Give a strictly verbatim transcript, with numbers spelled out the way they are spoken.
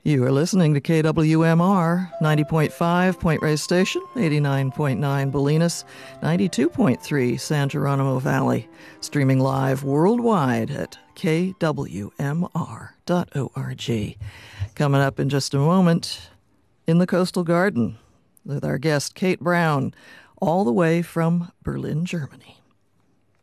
You are listening to K W M R, ninety point five Point Reyes Station, eighty-nine point nine Bolinas, ninety-two point three San Geronimo Valley, streaming live worldwide at K W M R dot org. Coming up in just a moment, In the Coastal Garden, with our guest Kate Brown, all the way from Berlin, Germany.